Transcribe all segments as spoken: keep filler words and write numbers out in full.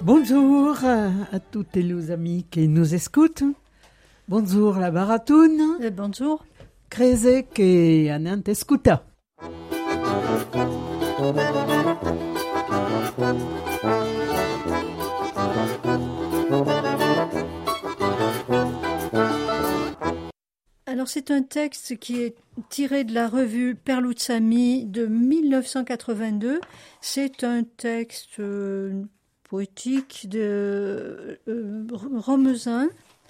Bonjour à toutes les amis qui nous écoutent. Bonjour la Baratoun. Eh, bonjour. Creze que anant escuta. Alors c'est un texte qui est tiré de la revue Perloutsami de mille neuf cent quatre-vingt-deux. C'est un texte euh, poétique de euh, Romezin,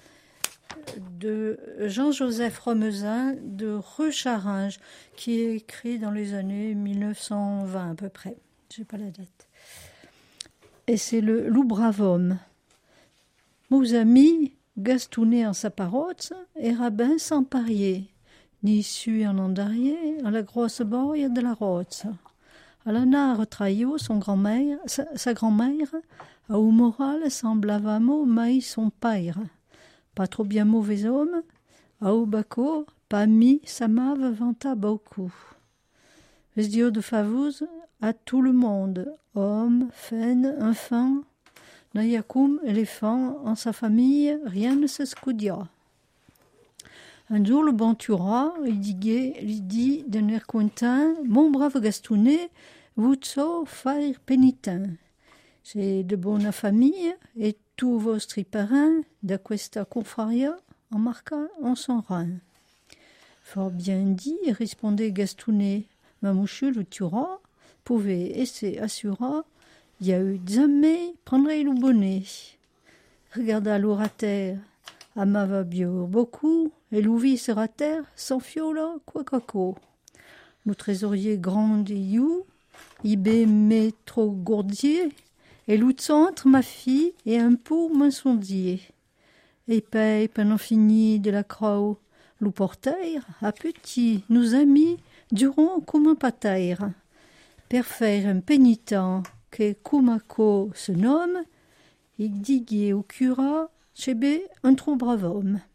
de Jean-Joseph Romezin de Recharinge, qui est écrit dans les années mille neuf cent vingt à peu près. Je n'ai pas la date. Et c'est le Loup brave homme. Mes amis gastouné en sa parotte et rabbin sans parier, ni su en andarier à la grosse boye de la rote. À la nare traillot son grand-mère, sa, sa grand-mère, à où moral semblava mot maïs son père. Pas trop bien mauvais homme, à où baco, pas mis sa mave vanta beaucoup. Vesdio de favouse à tout le monde, homme, faine, enfant. Nayakoum, éléphant, en sa famille, rien ne se scoudia. Un jour, le Bantura, il dit, il dit d'un air cointin, mon brave Gastounet, vous so faire pénitent. J'ai de bonne famille, et tous vos triparins, da questa confraria, en marqua en son rang. Fort bien dit, répondait Gastounet, ma mouche le tuera, pouvait, et c'est assura, il y a eu jamais prendrait le bonnet. Regarda l'orateur, à ma va bio beaucoup, et l'ouvi sera terre, sans fiola, quoi caco. Le trésorier grand et you, ibé met trop gourdier, et l'outre ma fille, et un pot mensondier. Et paye pendant fini de la croix, le portail, à petit, nous amis, durons comme un pataille. Per faire un pénitent, que Kumako se nomme, il dit au cura, chebe un trop brave homme.